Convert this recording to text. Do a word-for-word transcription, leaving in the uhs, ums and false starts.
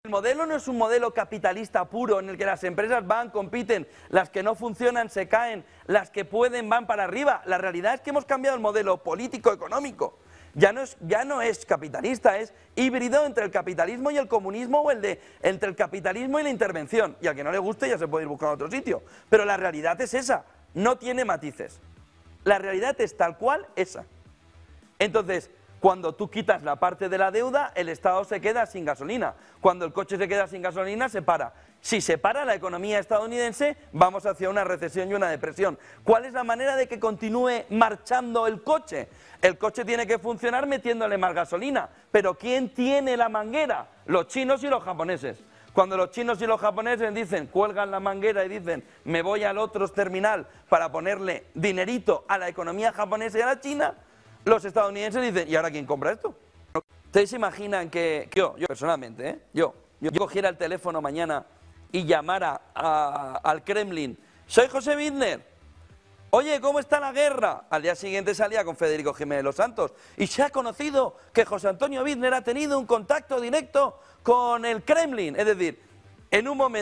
El modelo no es un modelo capitalista puro en el que las empresas van, compiten, las que no funcionan se caen, las que pueden van para arriba. La realidad es que hemos cambiado el modelo político-económico. Ya no, es, ya no es capitalista, es híbrido entre el capitalismo y el comunismo o el de, entre el capitalismo y la intervención. Y al que no le guste ya se puede ir buscando a otro sitio. Pero la realidad es esa, no tiene matices. La realidad es tal cual esa. Entonces, cuando tú quitas la parte de la deuda, el Estado se queda sin gasolina. Cuando el coche se queda sin gasolina, se para. Si se para la economía estadounidense, vamos hacia una recesión y una depresión. ¿Cuál es la manera de que continúe marchando el coche? El coche tiene que funcionar metiéndole más gasolina. Pero ¿quién tiene la manguera? Los chinos y los japoneses. Cuando los chinos y los japoneses dicen, cuelgan la manguera y dicen, me voy al otro terminal para ponerle dinerito a la economía japonesa y a la china, los estadounidenses dicen, ¿y ahora quién compra esto? ¿Ustedes se imaginan que, que yo, yo personalmente, ¿eh? yo, yo cogiera el teléfono mañana y llamara a, al Kremlin, soy José Widmer, oye, ¿cómo está la guerra? Al día siguiente salía con Federico Jiménez Los Santos y se ha conocido que José Antonio Widmer ha tenido un contacto directo con el Kremlin, es decir, en un momento